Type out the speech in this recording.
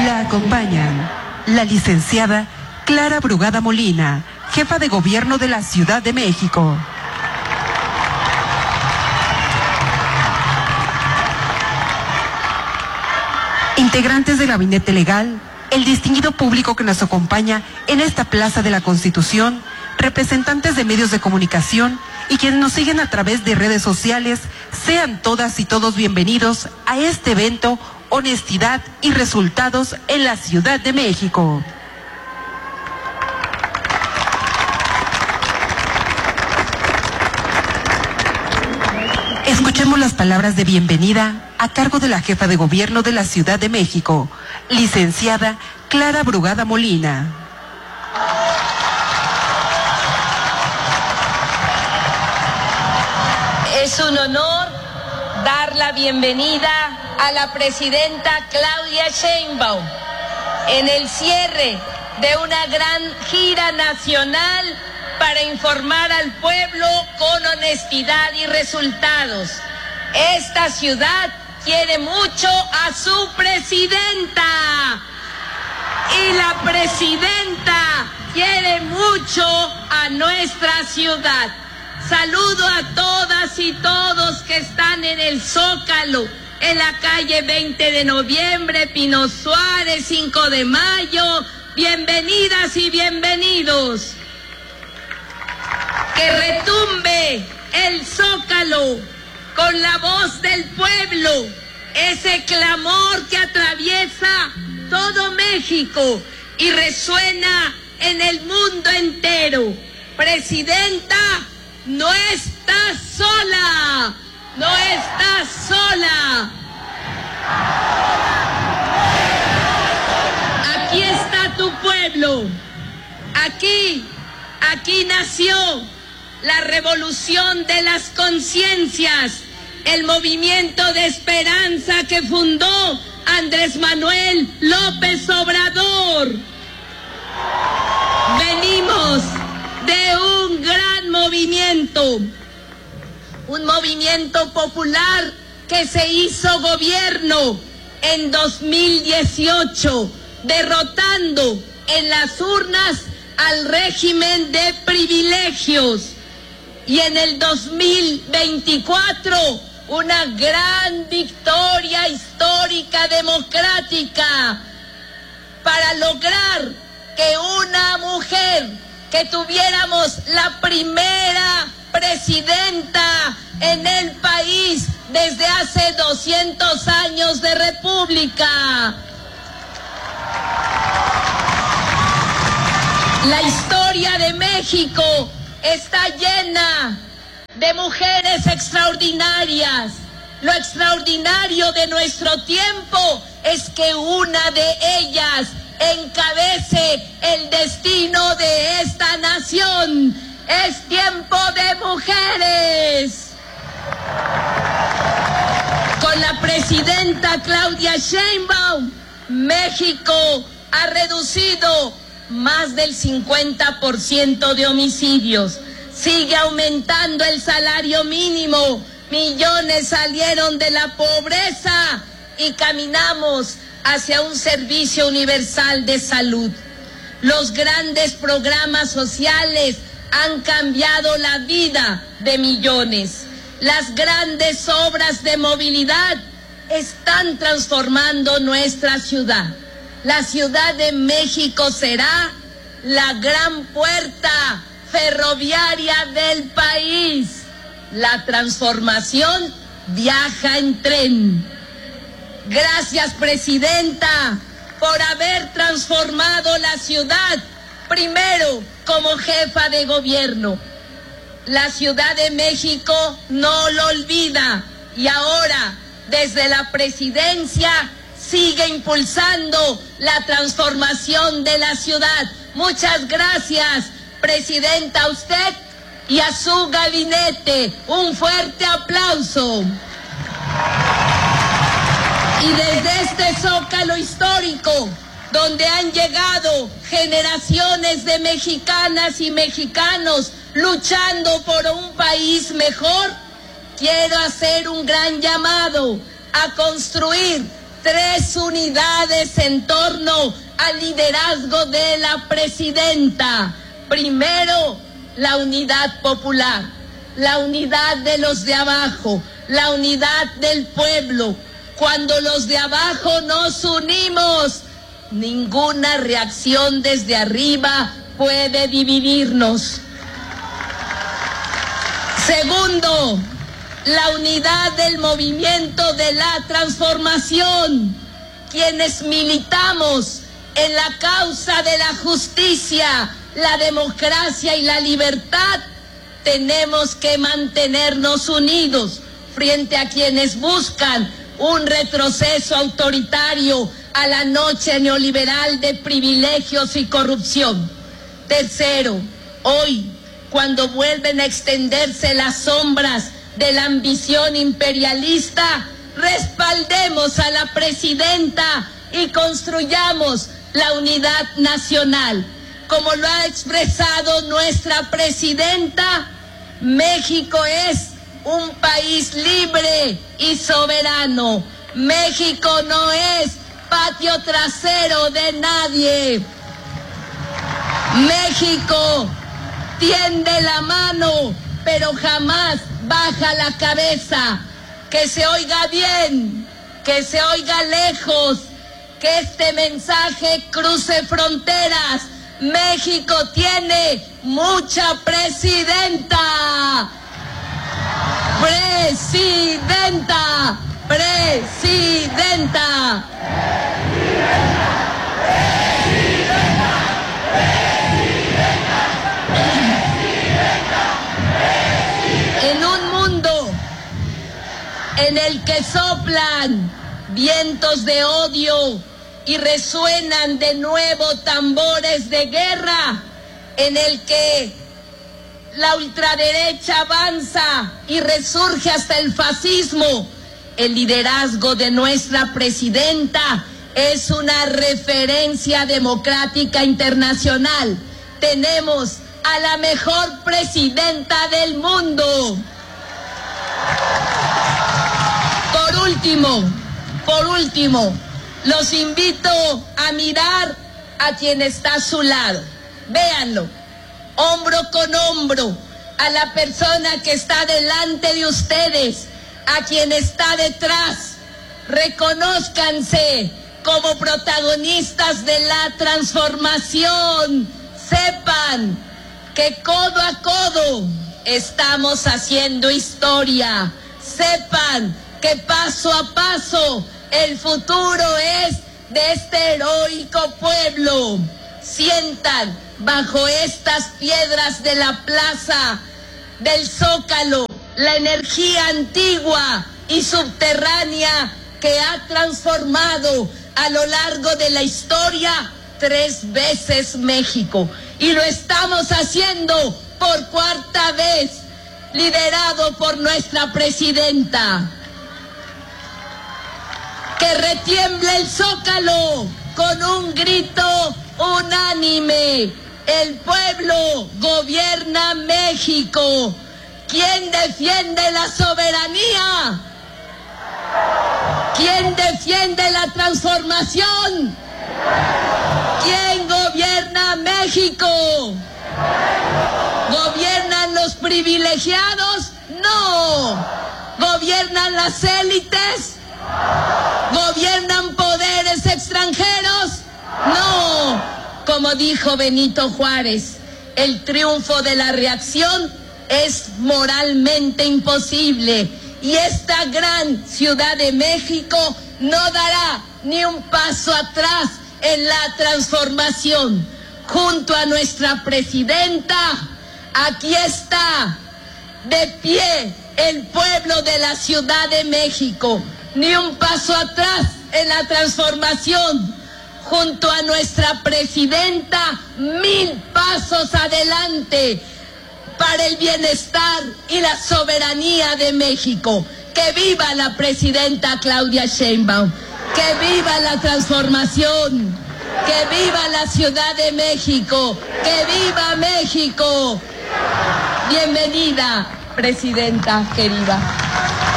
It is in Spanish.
La acompañan la licenciada Clara Brugada Molina, jefa de gobierno de la Ciudad de México. Integrantes del gabinete legal, el distinguido público que nos acompaña en esta Plaza de la Constitución, representantes de medios de comunicación y quienes nos siguen a través de redes sociales, sean todas y todos bienvenidos a este evento Honestidad y Resultados en la Ciudad de México. Escuchemos las palabras de bienvenida a cargo de la jefa de gobierno de la Ciudad de México, licenciada Clara Brugada Molina. Es un honor dar la bienvenida a la presidenta Claudia Sheinbaum en el cierre de una gran gira nacional para informar al pueblo con honestidad y resultados. Esta ciudad quiere mucho a su presidenta y la presidenta quiere mucho a nuestra ciudad. Saludo a todas y todos que están en el Zócalo, en la calle 20 de noviembre, Pino Suárez, 5 de mayo. Bienvenidas y bienvenidos. Que retumbe el Zócalo con la voz del pueblo, ese clamor que atraviesa todo México y resuena en el mundo entero. Presidenta, no estás sola, no estás sola. Aquí está tu pueblo, aquí nació la revolución de las conciencias, el movimiento de esperanza que fundó Andrés Manuel López Obrador. Venimos de un gran movimiento, un movimiento popular que se hizo gobierno en 2018, derrotando en las urnas al régimen de privilegios. Y en el 2024, una gran victoria histórica democrática para lograr que una mujer, que tuviéramos la primera presidenta en el país desde hace 200 años de república. La historia de México está llena de mujeres extraordinarias. Lo extraordinario de nuestro tiempo es que una de ellas encabece el destino de esta nación. Es tiempo de mujeres. Con la presidenta Claudia Sheinbaum, México ha reducido más del 50% de homicidios. Sigue aumentando el salario mínimo. Millones salieron de la pobreza y caminamos hacia un servicio universal de salud. Los grandes programas sociales han cambiado la vida de millones. Las grandes obras de movilidad están transformando nuestra ciudad. La Ciudad de México será la gran puerta ferroviaria del país. La transformación viaja en tren. Gracias, presidenta, por haber transformado la ciudad, primero como jefa de gobierno. La Ciudad de México no lo olvida y ahora, desde la presidencia, sigue impulsando la transformación de la ciudad. Muchas gracias, presidenta, a usted y a su gabinete. Un fuerte aplauso. Y desde este Zócalo histórico, donde han llegado generaciones de mexicanas y mexicanos luchando por un país mejor, quiero hacer un gran llamado a construir 3 unidades en torno al liderazgo de la presidenta. Primero, la unidad popular, la unidad de los de abajo, la unidad del pueblo. Cuando los de abajo nos unimos, ninguna reacción desde arriba puede dividirnos. Segundo, la unidad del movimiento de la transformación. Quienes militamos en la causa de la justicia, la democracia y la libertad, tenemos que mantenernos unidos frente a quienes buscan un retroceso autoritario a la noche neoliberal de privilegios y corrupción. Tercero, hoy, cuando vuelven a extenderse las sombras de la ambición imperialista, respaldemos a la presidenta y construyamos la unidad nacional. Como lo ha expresado nuestra presidenta, México es un país libre y soberano. México no es patio trasero de nadie. México tiende la mano, pero jamás baja la cabeza. Que se oiga bien, que se oiga lejos, que este mensaje cruce fronteras. México tiene mucha presidenta. Presidenta, presidenta. En un mundo en el que soplan vientos de odio y resuenan de nuevo tambores de guerra, en el que la ultraderecha avanza y resurge hasta el fascismo, el liderazgo de nuestra presidenta es una referencia democrática internacional. Tenemos a la mejor presidenta del mundo. Por último, los invito a mirar a quien está a su lado. Véanlo, hombro con hombro, a la persona que está delante de ustedes, a quien está detrás. Reconózcanse como protagonistas de la transformación. Sepan que codo a codo estamos haciendo historia. Sepan que paso a paso el futuro es de este heroico pueblo. Sientan bajo estas piedras de la plaza del Zócalo la energía antigua y subterránea que ha transformado a lo largo de la historia 3 veces México. Y lo estamos haciendo por 4ª vez, liderado por nuestra presidenta. Que retiemble el Zócalo con un grito unánime. El pueblo gobierna México. ¿Quién defiende la soberanía? ¿Quién defiende la transformación? ¿Quién gobierna México? ¿Gobiernan los privilegiados? No. ¿Gobiernan las élites? ¿Gobiernan poderes extranjeros? No. Como dijo Benito Juárez, el triunfo de la reacción es moralmente imposible. Y esta gran Ciudad de México no dará ni un paso atrás en la transformación. Junto a nuestra presidenta, aquí está, de pie, el pueblo de la Ciudad de México. Ni un paso atrás en la transformación. Junto a nuestra presidenta, 1000 pasos adelante para el bienestar y la soberanía de México. ¡Que viva la presidenta Claudia Sheinbaum! ¡Que viva la transformación! ¡Que viva la Ciudad de México! ¡Que viva México! Bienvenida, presidenta querida.